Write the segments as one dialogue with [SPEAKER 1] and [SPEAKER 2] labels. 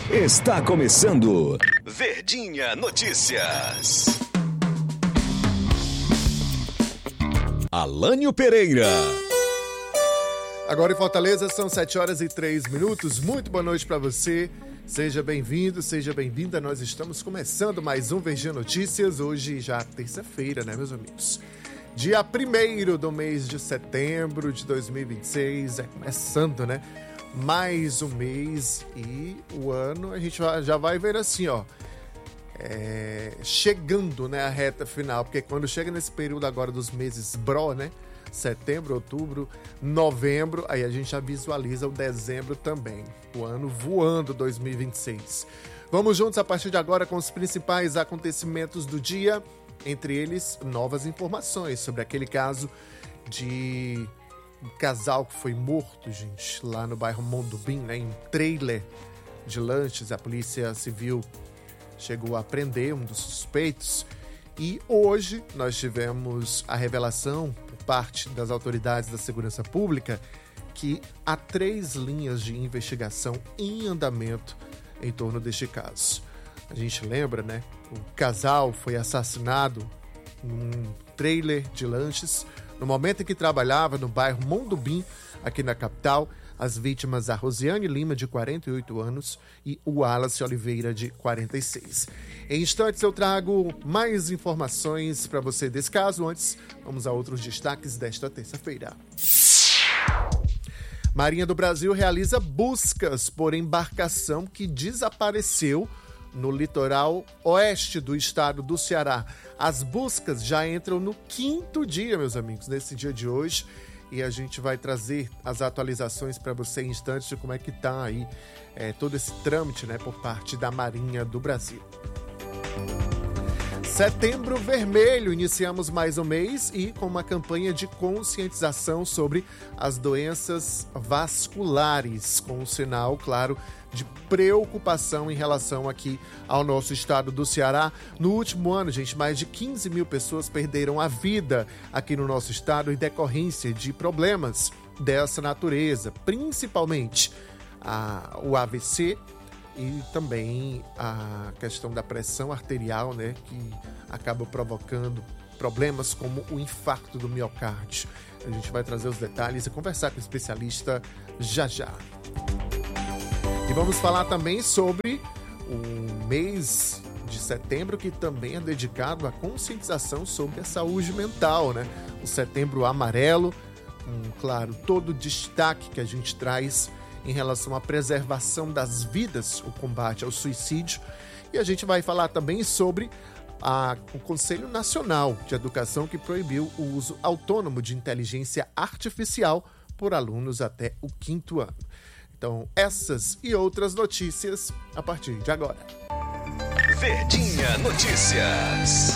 [SPEAKER 1] Está começando Verdinha Notícias. Alânio Pereira.
[SPEAKER 2] Agora em Fortaleza são 7h03. Muito boa noite para você. Seja bem-vindo, seja bem-vinda. Nós estamos começando mais um Verdinha Notícias. Hoje já terça-feira, né, meus amigos? Dia 1º do mês de setembro de 2026. Começando, né? Mais um mês e o ano a gente já vai ver assim, ó. Chegando, né, a reta final. Porque quando chega nesse período agora dos meses BRO, né? Setembro, outubro, novembro, aí a gente já visualiza o dezembro também. O ano voando 2026. Vamos juntos a partir de agora com os principais acontecimentos do dia. Entre eles, novas informações sobre aquele caso de um casal que foi morto, gente, lá no bairro Mondubim, né, em um trailer de lanches. A Polícia Civil chegou a prender um dos suspeitos. E hoje nós tivemos a revelação por parte das autoridades da segurança pública que há 3 linhas de investigação em andamento em torno deste caso. A gente lembra, né? O casal foi assassinado num trailer de lanches no momento em que trabalhava no bairro Mondubim, aqui na capital. As vítimas, a Rosiane Lima, de 48 anos, e o Wallace Oliveira, de 46. Em instantes eu trago mais informações para você desse caso. Antes, vamos a outros destaques desta terça-feira. Marinha do Brasil realiza buscas por embarcação que desapareceu no litoral oeste do estado do Ceará. As buscas já entram no 5º dia, meus amigos, nesse dia de hoje. E a gente vai trazer as atualizações para você em instantes de como é que está aí todo esse trâmite, né, por parte da Marinha do Brasil. Setembro Vermelho, iniciamos mais um mês e com uma campanha de conscientização sobre as doenças vasculares, com um sinal, claro, de preocupação em relação aqui ao nosso estado do Ceará. No último ano, gente, mais de 15 mil pessoas perderam a vida aqui no nosso estado em decorrência de problemas dessa natureza, principalmente o AVC e também a questão da pressão arterial, né, que acaba provocando problemas como o infarto do miocárdio. A gente vai trazer os detalhes e conversar com o especialista já. E vamos falar também sobre o mês de setembro, que também é dedicado à conscientização sobre a saúde mental, né? O Setembro Amarelo, claro, todo o destaque que a gente traz em relação à preservação das vidas, o combate ao suicídio. E a gente vai falar também sobre o Conselho Nacional de Educação, que proibiu o uso autônomo de inteligência artificial por alunos até o 5º ano. Então, essas e outras notícias a partir de agora.
[SPEAKER 1] Verdinha Notícias.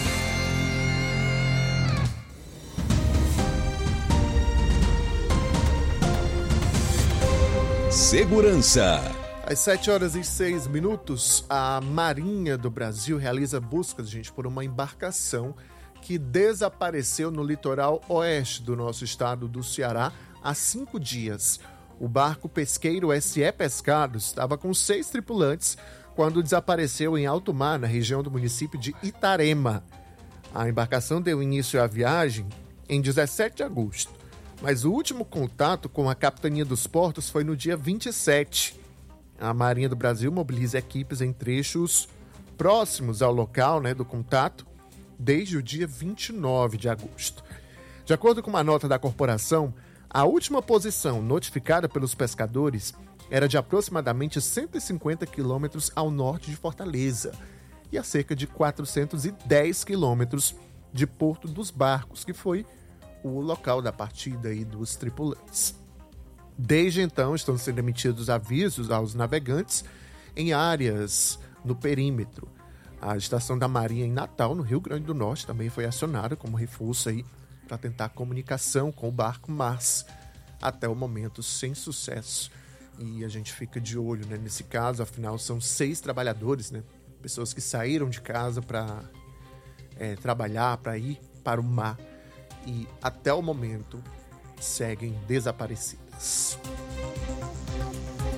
[SPEAKER 1] Segurança.
[SPEAKER 2] Às 7h06, a Marinha do Brasil realiza buscas, gente, por uma embarcação que desapareceu no litoral oeste do nosso estado do Ceará há 5 dias. O barco pesqueiro SE Pescados estava com 6 tripulantes quando desapareceu em alto mar, na região do município de Itarema. A embarcação deu início à viagem em 17 de agosto, mas o último contato com a Capitania dos Portos foi no dia 27. A Marinha do Brasil mobiliza equipes em trechos próximos ao local, né, do contato desde o dia 29 de agosto. De acordo com uma nota da corporação, a última posição notificada pelos pescadores era de aproximadamente 150 quilômetros ao norte de Fortaleza e a cerca de 410 quilômetros de Porto dos Barcos, que foi o local da partida aí dos tripulantes. Desde então, estão sendo emitidos avisos aos navegantes em áreas no perímetro. A estação da Marinha em Natal, no Rio Grande do Norte, também foi acionada como reforço aí para tentar comunicação com o barco, mas até o momento sem sucesso. E a gente fica de olho, né, nesse caso, afinal são 6 trabalhadores, né, pessoas que saíram de casa para trabalhar, para ir para o mar e até o momento seguem desaparecidas.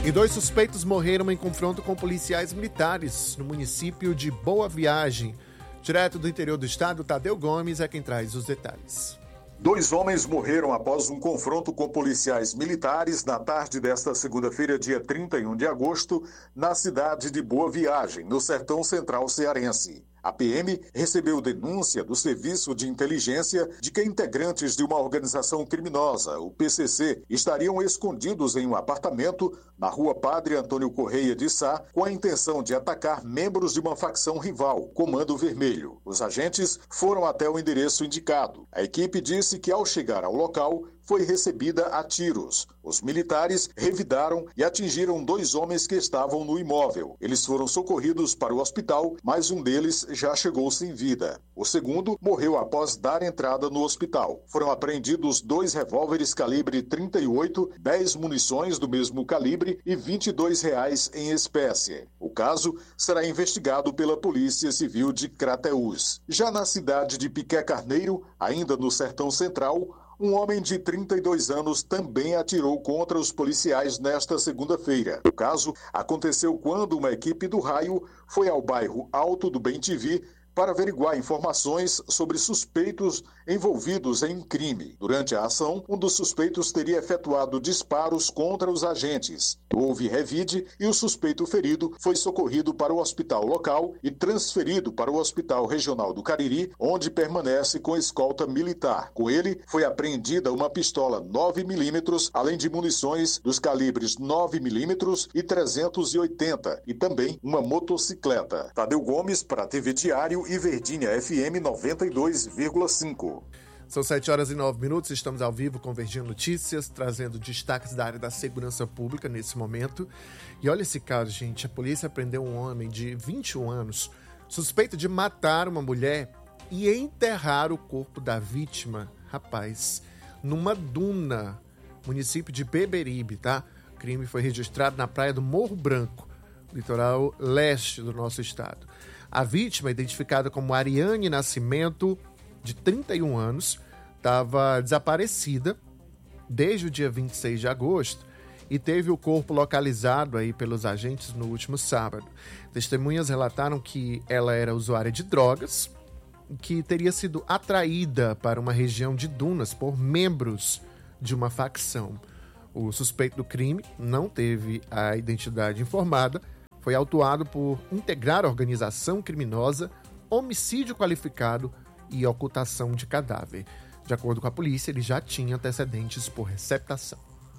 [SPEAKER 2] E 2 suspeitos morreram em confronto com policiais militares no município de Boa Viagem. Direto do interior do estado, Tadeu Gomes é quem traz os detalhes.
[SPEAKER 3] 2 homens morreram após um confronto com policiais militares na tarde desta segunda-feira, dia 31 de agosto, na cidade de Boa Viagem, no sertão central cearense. A PM recebeu denúncia do Serviço de Inteligência de que integrantes de uma organização criminosa, o PCC, estariam escondidos em um apartamento na rua Padre Antônio Correia de Sá, com a intenção de atacar membros de uma facção rival, Comando Vermelho. Os agentes foram até o endereço indicado. A equipe disse que, ao chegar ao local, foi recebida a tiros. Os militares revidaram e atingiram 2 homens que estavam no imóvel. Eles foram socorridos para o hospital, mas um deles já chegou sem vida. O segundo morreu após dar entrada no hospital. Foram apreendidos 2 revólveres calibre 38, 10 munições do mesmo calibre e R$22 em espécie. O caso será investigado pela Polícia Civil de Crateús. Já na cidade de Piqué Carneiro, ainda no Sertão Central, um homem de 32 anos também atirou contra os policiais nesta segunda-feira. O caso aconteceu quando uma equipe do Raio foi ao bairro Alto do Bem-TV para averiguar informações sobre suspeitos envolvidos em um crime. Durante a ação, um dos suspeitos teria efetuado disparos contra os agentes. Houve revide e o suspeito ferido foi socorrido para o hospital local e transferido para o Hospital Regional do Cariri, onde permanece com escolta militar. Com ele, foi apreendida uma pistola 9mm, além de munições dos calibres 9mm e 380, e também uma motocicleta. Tadeu Gomes para a TV Diário e Verdinha FM 92,5.
[SPEAKER 2] São 7h09, estamos ao vivo com Verdinha Notícias, trazendo destaques da área da segurança pública nesse momento. E olha esse caso, gente, a polícia prendeu um homem de 21 anos, suspeito de matar uma mulher e enterrar o corpo da vítima, rapaz, numa duna, município de Beberibe, tá? O crime foi registrado na praia do Morro Branco, litoral leste do nosso estado. A vítima, identificada como Ariane Nascimento, de 31 anos, estava desaparecida desde o dia 26 de agosto e teve o corpo localizado aí pelos agentes no último sábado. Testemunhas relataram que ela era usuária de drogas e que teria sido atraída para uma região de dunas por membros de uma facção. O suspeito do crime não teve a identidade informada, foi autuado por integrar organização criminosa, homicídio qualificado e ocultação de cadáver. De acordo com a polícia, ele já tinha antecedentes por receptação.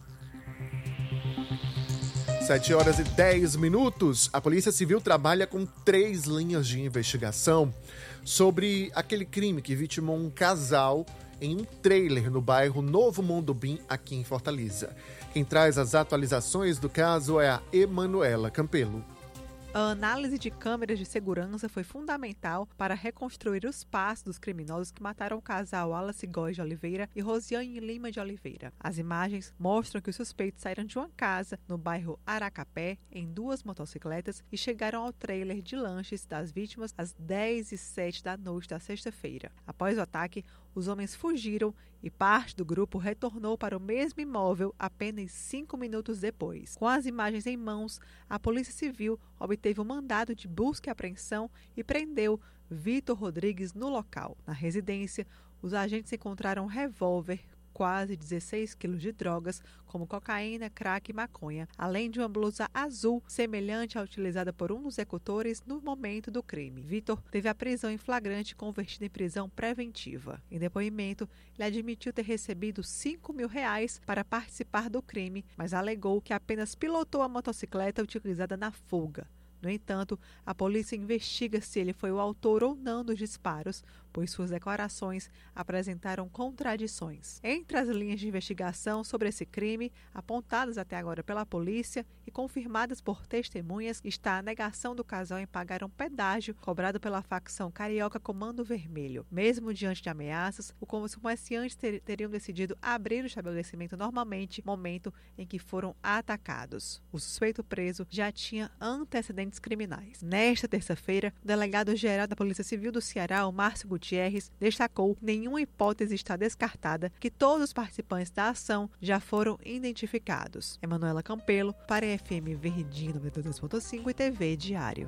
[SPEAKER 2] 7h10. A Polícia Civil trabalha com 3 linhas de investigação sobre aquele crime que vitimou um casal em um trailer no bairro Novo Mondobim, aqui em Fortaleza. Quem traz as atualizações do caso é a Emanuela Campelo.
[SPEAKER 4] A análise de câmeras de segurança foi fundamental para reconstruir os passos dos criminosos que mataram o casal Wallace Góes de Oliveira e Rosiane Lima de Oliveira. As imagens mostram que os suspeitos saíram de uma casa no bairro Aracapé em 2 motocicletas e chegaram ao trailer de lanches das vítimas às 10h07 da noite da sexta-feira. Após o ataque, os homens fugiram e parte do grupo retornou para o mesmo imóvel apenas 5 minutos depois. Com as imagens em mãos, a Polícia Civil obteve um mandado de busca e apreensão e prendeu Vitor Rodrigues no local. Na residência, os agentes encontraram um revólver, quase 16 quilos de drogas, como cocaína, crack e maconha, além de uma blusa azul, semelhante à utilizada por um dos executores no momento do crime. Vitor teve a prisão em flagrante convertida em prisão preventiva. Em depoimento, ele admitiu ter recebido R$5.000 para participar do crime, mas alegou que apenas pilotou a motocicleta utilizada na fuga. No entanto, a polícia investiga se ele foi o autor ou não dos disparos, pois suas declarações apresentaram contradições. Entre as linhas de investigação sobre esse crime, apontadas até agora pela polícia e confirmadas por testemunhas, está a negação do casal em pagar um pedágio cobrado pela facção carioca Comando Vermelho. Mesmo diante de ameaças, os comerciantes teriam decidido abrir o estabelecimento normalmente, momento em que foram atacados. O suspeito preso já tinha antecedentes criminais. Nesta terça-feira, o delegado-geral da Polícia Civil do Ceará, o Márcio Gutierrez, Gutierrez destacou que nenhuma hipótese está descartada, que todos os participantes da ação já foram identificados. Emanuela Campelo, para a FM Verdinha 92.5 e TV Diário.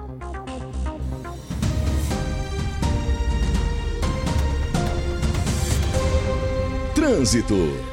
[SPEAKER 1] Trânsito.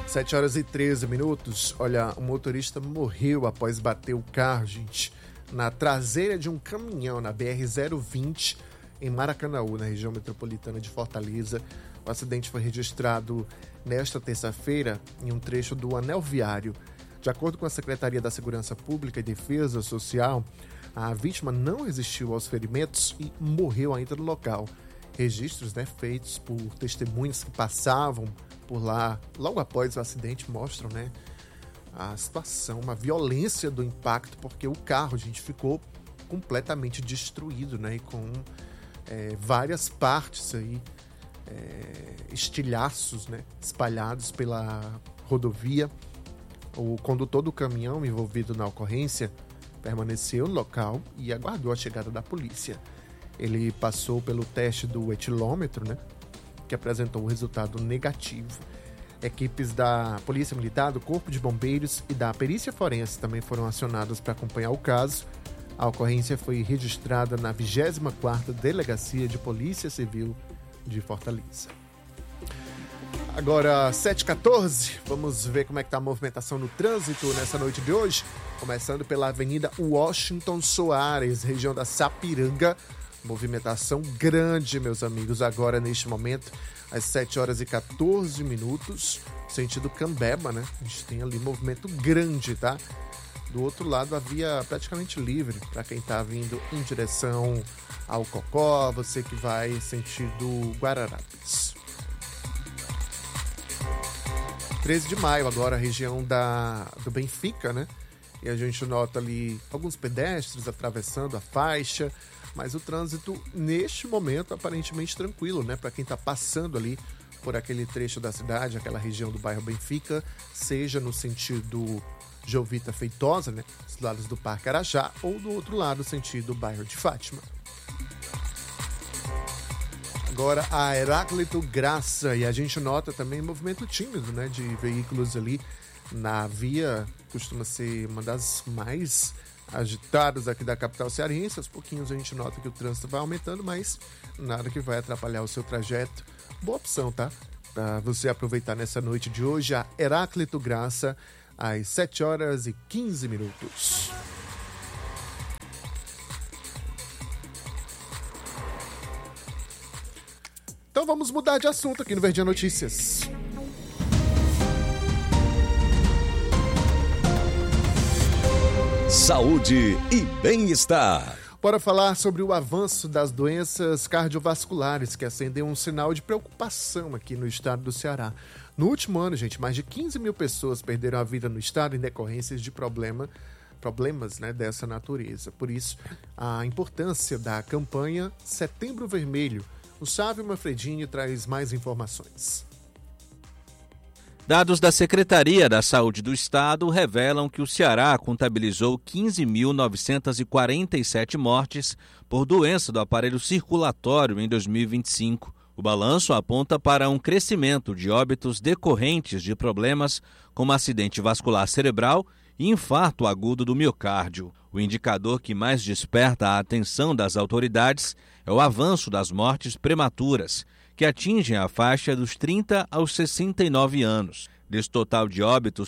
[SPEAKER 2] 7h13. Olha, o motorista morreu após bater o carro, gente, na traseira de um caminhão na BR-020 em Maracanaú, na região metropolitana de Fortaleza. O acidente foi registrado nesta terça-feira em um trecho do anel viário. De acordo com a Secretaria da Segurança Pública e Defesa Social, a vítima não resistiu aos ferimentos e morreu ainda no local. Registros, feitos por testemunhas que passavam por lá logo após o acidente mostram, a situação, uma violência do impacto, porque o carro, gente, ficou completamente destruído, e com várias partes aí, estilhaços, espalhados pela rodovia. O condutor do caminhão envolvido na ocorrência permaneceu no local e aguardou a chegada da polícia. Ele passou pelo teste do etilômetro, que apresentou um resultado negativo. Equipes da Polícia Militar, do Corpo de Bombeiros e da Perícia Forense também foram acionadas para acompanhar o caso. A ocorrência foi registrada na 24ª Delegacia de Polícia Civil de Fortaleza. Agora, 7h14, vamos ver como é que está a movimentação no trânsito nessa noite de hoje. Começando pela Avenida Washington Soares, região da Sapiranga. Movimentação grande, meus amigos, agora neste momento, às 7h14, sentido Cambeba, A gente tem ali movimento grande, tá? Do outro lado, a via praticamente livre para quem está vindo em direção ao Cocó, você que vai sentido Guararapes. 13 de maio, agora a região do Benfica, E a gente nota ali alguns pedestres atravessando a faixa, mas o trânsito, neste momento, aparentemente tranquilo, Para quem está passando ali por aquele trecho da cidade, aquela região do bairro Benfica, seja no sentido Jovita Feitosa, dos lados do Parque Araxá, ou do outro lado, sentido bairro de Fátima. Agora a Heráclito Graça, e a gente nota também movimento tímido, de veículos ali na via, costuma ser uma das mais agitadas aqui da capital cearense. Aos pouquinhos a gente nota que o trânsito vai aumentando, mas nada que vai atrapalhar o seu trajeto. Boa opção, tá? Para você aproveitar nessa noite de hoje a Heráclito Graça, às 7h15. Então vamos mudar de assunto aqui no Verdinha Notícias.
[SPEAKER 1] Saúde e bem-estar.
[SPEAKER 2] Bora falar sobre o avanço das doenças cardiovasculares, que acendeu um sinal de preocupação aqui no estado do Ceará. No último ano, gente, mais de 15 mil pessoas perderam a vida no estado em decorrências de problemas dessa natureza. Por isso, a importância da campanha Setembro Vermelho. O Sávio Manfredini traz mais informações.
[SPEAKER 5] Dados da Secretaria da Saúde do Estado revelam que o Ceará contabilizou 15.947 mortes por doença do aparelho circulatório em 2025. O balanço aponta para um crescimento de óbitos decorrentes de problemas como acidente vascular cerebral e infarto agudo do miocárdio. O indicador que mais desperta a atenção das autoridades é o avanço das mortes prematuras, que atingem a faixa dos 30 aos 69 anos. Desse total de óbitos,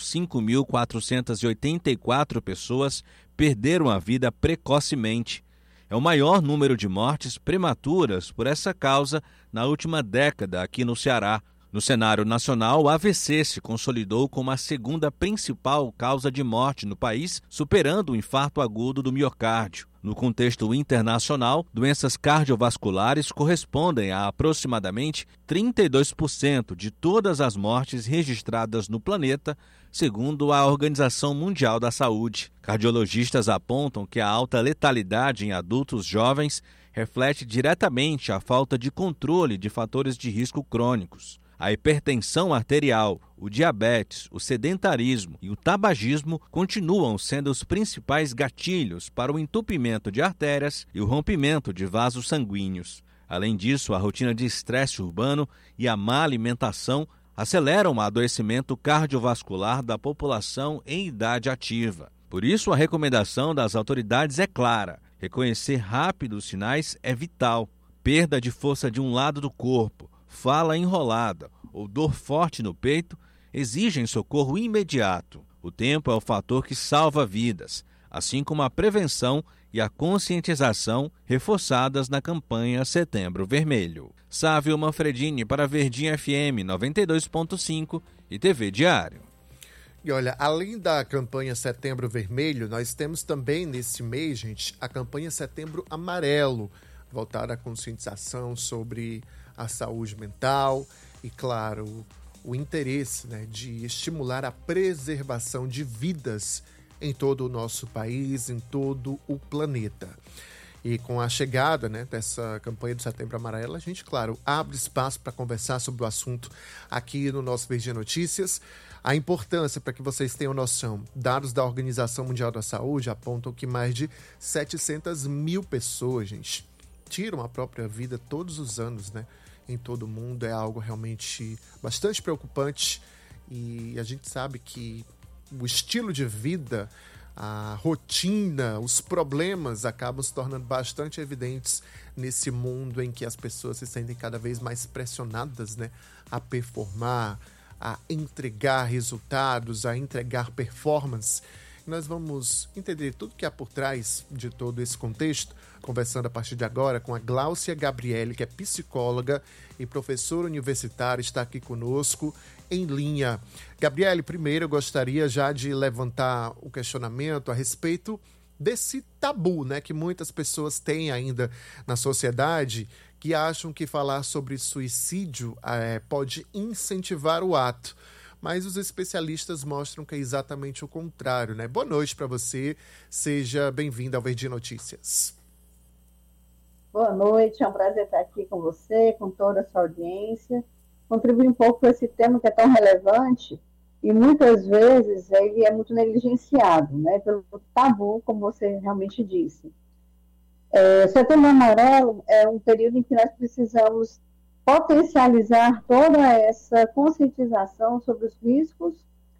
[SPEAKER 5] 5.484 pessoas perderam a vida precocemente. É o maior número de mortes prematuras por essa causa na última década aqui no Ceará. No cenário nacional, o AVC se consolidou como a segunda principal causa de morte no país, superando o infarto agudo do miocárdio. No contexto internacional, doenças cardiovasculares correspondem a aproximadamente 32% de todas as mortes registradas no planeta, segundo a Organização Mundial da Saúde. Cardiologistas apontam que a alta letalidade em adultos jovens reflete diretamente a falta de controle de fatores de risco crônicos. A hipertensão arterial, o diabetes, o sedentarismo e o tabagismo continuam sendo os principais gatilhos para o entupimento de artérias e o rompimento de vasos sanguíneos. Além disso, a rotina de estresse urbano e a má alimentação aceleram o adoecimento cardiovascular da população em idade ativa. Por isso, a recomendação das autoridades é clara: reconhecer rápido os sinais é vital. Perda de força de um lado do corpo, fala enrolada ou dor forte no peito exigem socorro imediato. O tempo é o fator que salva vidas, assim como a prevenção e a conscientização reforçadas na campanha Setembro Vermelho. Sávio Manfredini para Verdinha FM 92.5 e TV Diário.
[SPEAKER 2] E olha, além da campanha Setembro Vermelho, nós temos também nesse mês, gente, a campanha Setembro Amarelo, voltada à conscientização sobre a saúde mental e, claro, o interesse, né, de estimular a preservação de vidas em todo o nosso país, em todo o planeta. E com a chegada, né, dessa campanha do Setembro Amarelo, a gente, claro, abre espaço para conversar sobre o assunto aqui no nosso Verdinha Notícias. A importância, para que vocês tenham noção, dados da Organização Mundial da Saúde apontam que mais de 700 mil pessoas, gente, tiram a própria vida todos os anos, né, em todo o mundo. É algo realmente bastante preocupante e a gente sabe que o estilo de vida, a rotina, os problemas acabam se tornando bastante evidentes nesse mundo em que as pessoas se sentem cada vez mais pressionadas, né, a performar, a entregar resultados, a entregar performance. Nós vamos entender tudo que há por trás de todo esse contexto, conversando a partir de agora com a Gláucia Gabriele, que é psicóloga e professora universitária, está aqui conosco em linha. Gabriele, primeiro eu gostaria já de levantar o questionamento a respeito desse tabu, né, que muitas pessoas têm ainda na sociedade, que acham que falar sobre suicídio pode incentivar o ato. Mas os especialistas mostram que é exatamente o contrário, né? Boa noite para você, seja bem-vindo ao Verdinha Notícias.
[SPEAKER 6] Boa noite, é um prazer estar aqui com você, com toda a sua audiência, contribuir um pouco com esse tema que é tão relevante e muitas vezes ele é muito negligenciado, né? Pelo tabu, como você realmente disse. Setembro Amarelo é um período em que nós precisamos potencializar toda essa conscientização sobre os riscos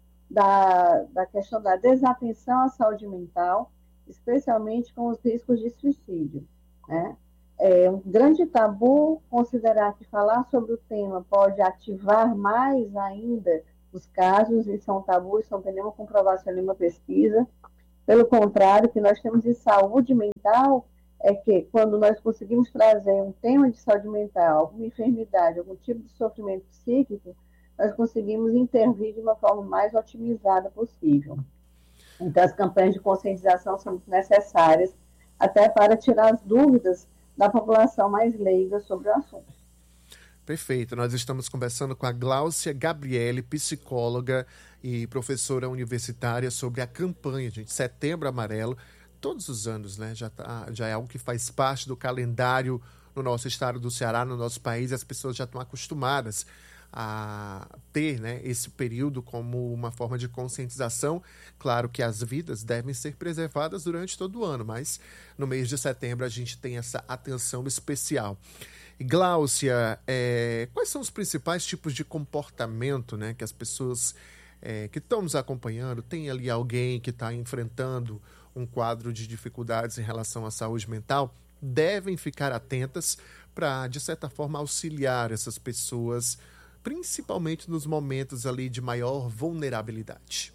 [SPEAKER 6] da questão da desatenção à saúde mental, especialmente com os riscos de suicídio, né? É um grande tabu considerar que falar sobre o tema pode ativar mais ainda os casos, isso é um tabu, isso não tem nenhuma comprovação, nenhuma pesquisa. Pelo contrário, o que nós temos de saúde mental é que quando nós conseguimos trazer um tema de saúde mental, alguma enfermidade, algum tipo de sofrimento psíquico, nós conseguimos intervir de uma forma mais otimizada possível. Então, as campanhas de conscientização são muito necessárias, até para tirar as dúvidas da população mais leiga sobre o assunto.
[SPEAKER 2] Perfeito. Nós estamos conversando com a Gláucia Gabriele, psicóloga e professora universitária, sobre a campanha, gente, Setembro Amarelo. Todos os anos, né? Já é algo que faz parte do calendário no nosso estado do Ceará, no nosso país. As pessoas já estão acostumadas a ter, né, esse período como uma forma de conscientização. Claro que as vidas devem ser preservadas durante todo o ano, mas no mês de setembro a gente tem essa atenção especial. E Gláucia, quais são os principais tipos de comportamento, né, que as pessoas que estão nos acompanhando, tem ali alguém que está enfrentando um quadro de dificuldades em relação à saúde mental, devem ficar atentas para, de certa forma, auxiliar essas pessoas, principalmente nos momentos ali de maior vulnerabilidade?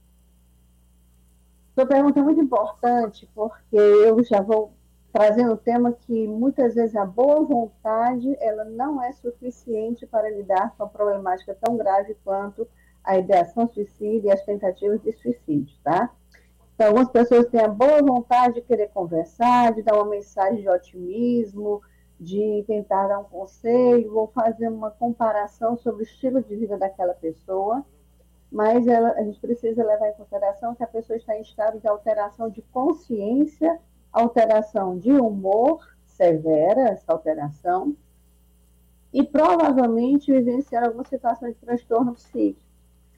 [SPEAKER 6] Sua pergunta é muito importante, porque eu já vou trazendo um tema que muitas vezes a boa vontade ela não é suficiente para lidar com a problemática tão grave quanto a ideação suicida e as tentativas de suicídio, tá? Então, algumas pessoas têm a boa vontade de querer conversar, de dar uma mensagem de otimismo, de tentar dar um conselho, ou fazer uma comparação sobre o estilo de vida daquela pessoa, mas a gente precisa levar em consideração que a pessoa está em estado de alteração de consciência, alteração de humor severa, essa alteração, e provavelmente vivenciar alguma situação de transtorno psíquico.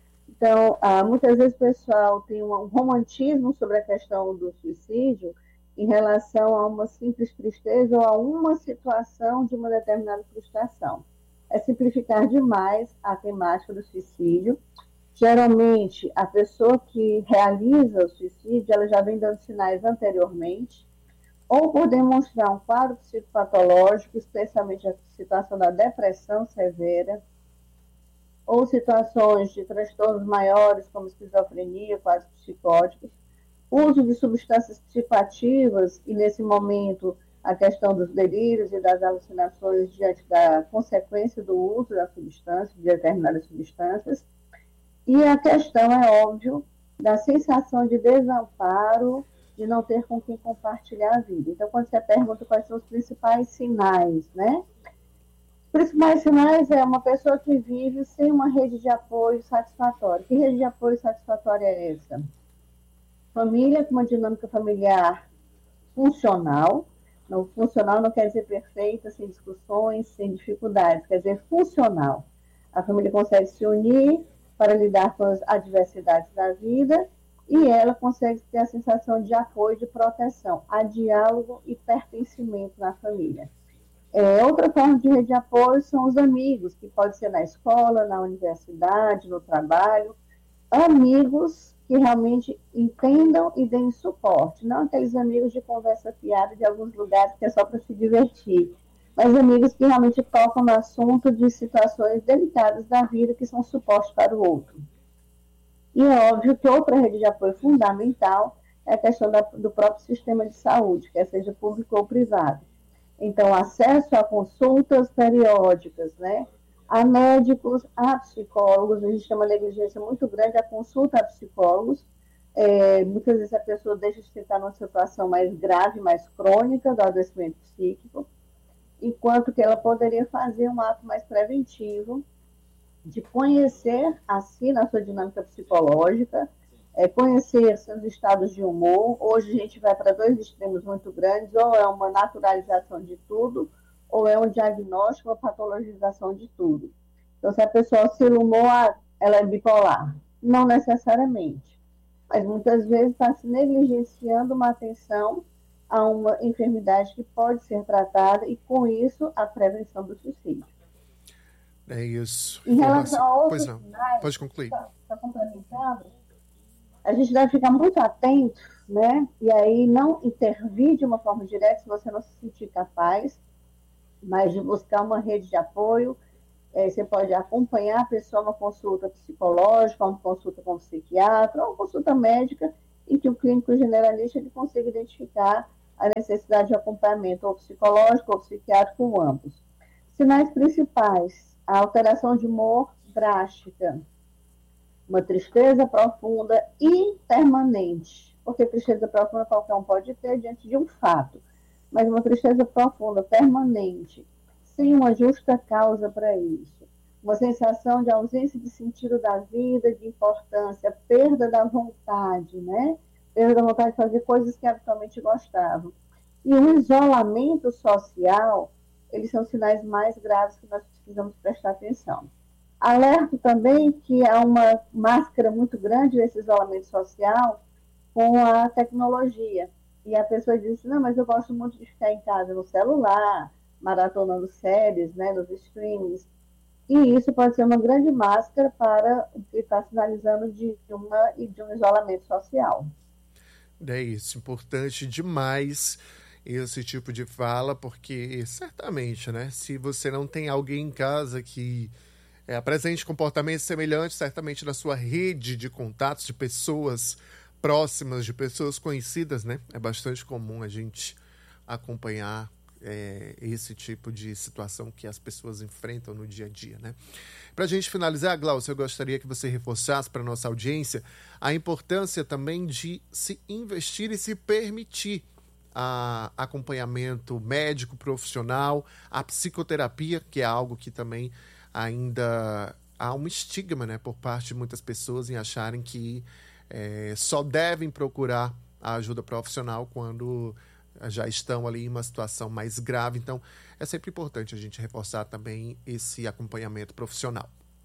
[SPEAKER 6] Então, muitas vezes o pessoal tem um romantismo sobre a questão do suicídio em relação a uma simples tristeza ou a uma situação de uma determinada frustração. É simplificar demais a temática do suicídio. Geralmente, a pessoa que realiza o suicídio, ela já vem dando sinais anteriormente, ou por demonstrar um quadro psicopatológico, especialmente a situação da depressão severa, ou situações de transtornos maiores, como esquizofrenia, quadros psicóticos, uso de substâncias psicoativas, e nesse momento a questão dos delírios e das alucinações diante da consequência do uso da substância, de determinadas substâncias, e a questão, é óbvio, da sensação de desamparo, de não ter com quem compartilhar a vida. Então, quando você pergunta quais são os principais sinais, né? Os principais sinais é uma pessoa que vive sem uma rede de apoio satisfatória. Que rede de apoio satisfatória é essa? Família com uma dinâmica familiar funcional. Não, funcional não quer dizer perfeita, sem discussões, sem dificuldades, quer dizer funcional. A família consegue se unir para lidar com as adversidades da vida e ela consegue ter a sensação de apoio, de proteção. Há diálogo e pertencimento na família. Outra forma de rede de apoio são os amigos, que pode ser na escola, na universidade, no trabalho. Amigos que realmente entendam e deem suporte. Não aqueles amigos de conversa fiada de alguns lugares que é só para se divertir, mas amigos que realmente tocam no assunto de situações delicadas da vida, que são suporte para o outro. E é óbvio que outra rede de apoio fundamental é a questão do próprio sistema de saúde, quer seja público ou privado. Então, acesso a consultas periódicas, né? A médicos, a psicólogos. A gente tem uma negligência muito grande, a consulta a psicólogos. Muitas vezes a pessoa deixa de estar numa situação mais grave, mais crônica do adoecimento psíquico, enquanto que ela poderia fazer um ato mais preventivo de conhecer a si na sua dinâmica psicológica, conhecer seus estados de humor. Hoje a gente vai para dois extremos muito grandes, ou é uma naturalização de tudo, ou é um diagnóstico, uma patologização de tudo. Então, se a pessoa oscila o humor, ela é bipolar. Não necessariamente, mas muitas vezes está se negligenciando uma atenção a uma enfermidade que pode ser tratada e, com isso, a prevenção do suicídio.
[SPEAKER 2] É isso.
[SPEAKER 6] Em relação a outros
[SPEAKER 2] sinais, pode concluir.
[SPEAKER 6] Está complementando, a gente deve ficar muito atento, né? E aí não intervir de uma forma direta se você não se sentir capaz, mas de buscar uma rede de apoio. Você pode acompanhar a pessoa numa consulta psicológica, uma consulta com um psiquiatra, ou uma consulta médica, em que o clínico generalista ele consiga identificar a necessidade de acompanhamento ou psicológico ou psiquiátrico, ou ambos. Sinais principais: a alteração de humor drástica, uma tristeza profunda e permanente, porque tristeza profunda qualquer um pode ter diante de um fato, mas uma tristeza profunda, permanente, sem uma justa causa para isso, uma sensação de ausência de sentido da vida, de importância, perda da vontade, né? Perda da vontade de fazer coisas que habitualmente gostavam. E o isolamento social, eles são sinais mais graves que nós precisamos prestar atenção. Alerto também que há uma máscara muito grande desse isolamento social com a tecnologia. E a pessoa diz, não, mas eu gosto muito de ficar em casa no celular, maratonando séries, né, nos streamings. E isso pode ser uma grande máscara para o que está sinalizando de um isolamento social.
[SPEAKER 2] É isso, importante demais esse tipo de fala, porque certamente, né, se você não tem alguém em casa que apresente comportamentos semelhantes, certamente na sua rede de contatos, de pessoas próximas, de pessoas conhecidas, né, é bastante comum a gente acompanhar esse tipo de situação que as pessoas enfrentam no dia a dia, né? Para a gente finalizar, Glaucia, eu gostaria que você reforçasse para a nossa audiência a importância também de se investir e se permitir acompanhamento médico profissional, a psicoterapia, que é algo que também ainda há um estigma, né, por parte de muitas pessoas em acharem que só devem procurar a ajuda profissional quando já estão ali em uma situação mais grave. Então, é sempre importante a gente reforçar também esse acompanhamento profissional.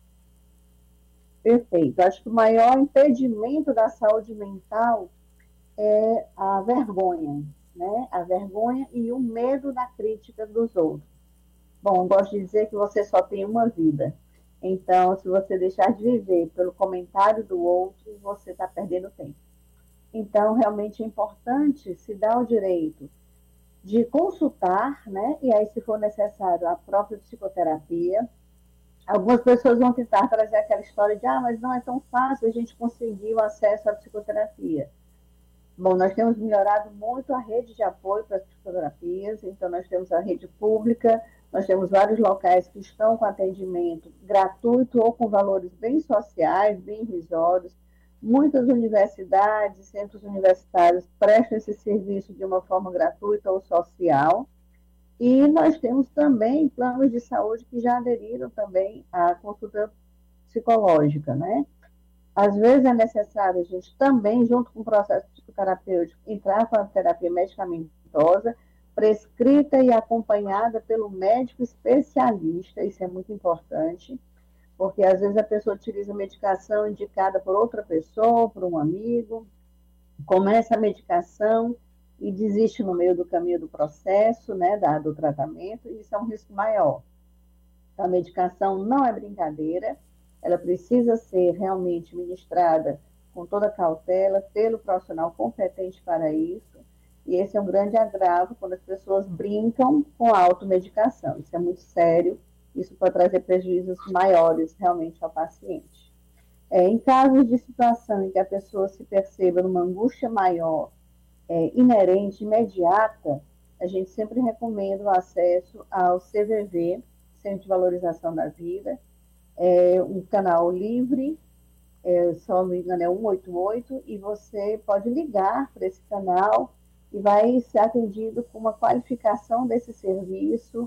[SPEAKER 6] Perfeito. Acho que o maior impedimento da saúde mental é a vergonha. né? A vergonha e o medo da crítica dos outros. Bom, eu gosto de dizer que você só tem uma vida. Então, se você deixar de viver pelo comentário do outro, você está perdendo tempo. Então, realmente é importante se dar o direito de consultar, né? E aí, se for necessário, a própria psicoterapia. Algumas pessoas vão tentar trazer aquela história de mas não é tão fácil a gente conseguir o acesso à psicoterapia. Bom, nós temos melhorado muito a rede de apoio para as psicoterapias, então nós temos a rede pública, nós temos vários locais que estão com atendimento gratuito ou com valores bem sociais, bem irrisórios. Muitas universidades, centros universitários prestam esse serviço de uma forma gratuita ou social. E nós temos também planos de saúde que já aderiram também à consulta psicológica, né? Às vezes é necessário a gente também, junto com o processo psicoterapêutico, entrar com a terapia medicamentosa, prescrita e acompanhada pelo médico especialista, isso é muito importante, porque às vezes a pessoa utiliza medicação indicada por outra pessoa, por um amigo, começa a medicação e desiste no meio do caminho do processo, né, do tratamento, e isso é um risco maior. Então, a medicação não é brincadeira, ela precisa ser realmente ministrada com toda cautela, pelo profissional competente para isso, e esse é um grande agravo quando as pessoas brincam com a automedicação. Isso é muito sério, isso pode trazer prejuízos maiores realmente ao paciente. Em casos de situação em que a pessoa se perceba numa angústia maior, inerente, imediata, a gente sempre recomenda o acesso ao CVV, Centro de Valorização da Vida, um canal livre, se não me engano é 188, e você pode ligar para esse canal e vai ser atendido com uma qualificação desse serviço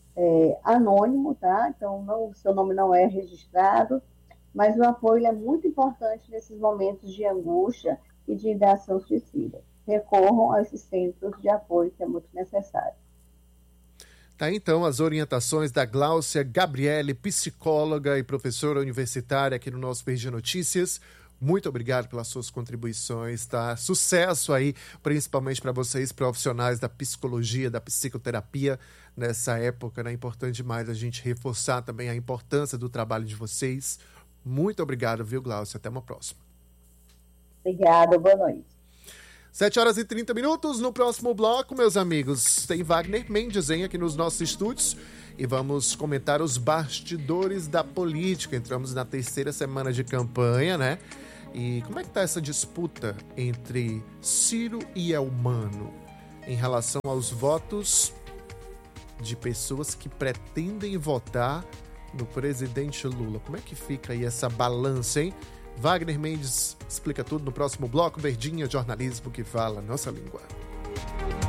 [SPEAKER 6] anônimo, tá? Então, o seu nome não é registrado, mas o apoio é muito importante nesses momentos de angústia e de ideação suicida. Recorram a esses centros de apoio, que é muito necessário.
[SPEAKER 2] Tá, então, as orientações da Gláucia Gabriele, psicóloga e professora universitária aqui no nosso PG Notícias. Muito obrigado pelas suas contribuições, tá? Sucesso aí, principalmente para vocês, profissionais da psicologia, da psicoterapia, nessa época, né? É importante demais a gente reforçar também a importância do trabalho de vocês. Muito obrigado, viu, Gláucia? Até uma próxima.
[SPEAKER 6] Obrigada, boa noite.
[SPEAKER 2] 7h30. No próximo bloco, meus amigos, tem Wagner Mendes aqui nos nossos estúdios e vamos comentar os bastidores da política. Entramos na terceira semana de campanha, né? E como é que tá essa disputa entre Ciro e Elmano em relação aos votos de pessoas que pretendem votar no presidente Lula? Como é que fica aí essa balança, hein? Wagner Mendes explica tudo no próximo bloco. Verdinha, jornalismo que fala nossa língua.